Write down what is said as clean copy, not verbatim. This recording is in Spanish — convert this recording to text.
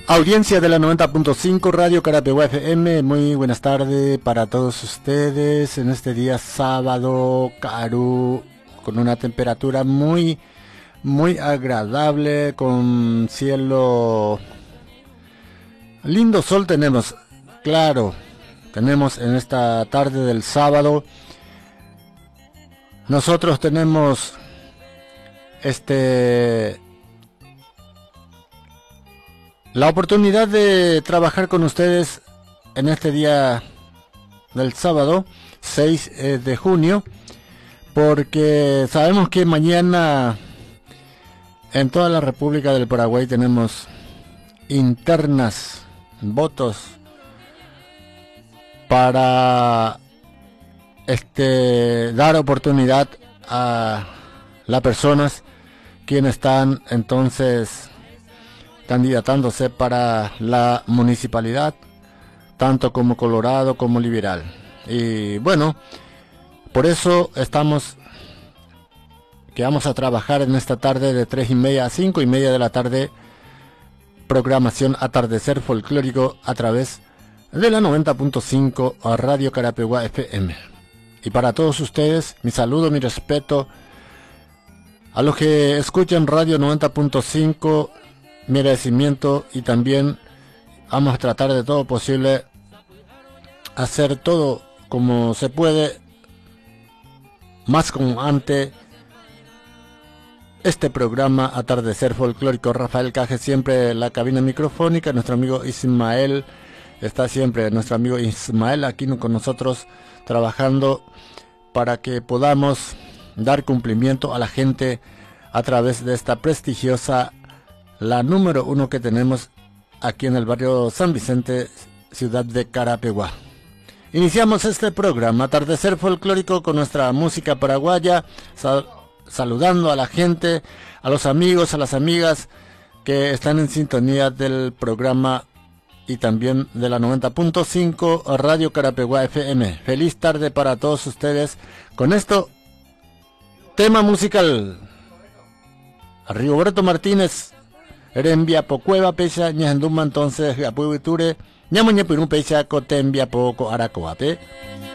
Audiencia de la 90.5 Radio Carapeguá FM, muy buenas tardes para todos ustedes en este día sábado, Caru, con una temperatura muy agradable, con cielo, lindo sol tenemos, claro, tenemos en esta tarde del sábado. Nosotros tenemos la oportunidad de trabajar con ustedes en este día del sábado 6 de junio, porque sabemos que mañana en toda la República del Paraguay tenemos internas, votos para dar oportunidad a las personas quienes están entonces candidatándose para la municipalidad, tanto como Colorado como Liberal. Y bueno, por eso que vamos a trabajar en esta tarde de 3:30 a 5:30 de la tarde, programación Atardecer Folclórico a través de la 90.5 a Radio Carapeguá FM. Y para todos ustedes, mi saludo, mi respeto a los que escuchan Radio 90.5, mi agradecimiento, y también vamos a tratar de todo posible hacer todo como se puede, más como antes, este programa Atardecer Folclórico. Rafael Caje siempre en la cabina microfónica, nuestro amigo Ismael está siempre, nuestro amigo Ismael aquí con nosotros trabajando para que podamos dar cumplimiento a la gente a través de esta prestigiosa, la número 1 que tenemos aquí en el barrio San Vicente, ciudad de Carapeguá. Iniciamos este programa Atardecer Folclórico con nuestra música paraguaya, saludando a la gente, a los amigos, a las amigas que están en sintonía del programa y también de la 90.5 Radio Carapeguá FM. Feliz tarde para todos ustedes con esto, tema musical. Rigoberto Martínez, Erembia Pocueva Pecha, Ñanduma entonces Gapuiture, Ñamuña Pirun Pecha, Cotembia Poco Aracoape.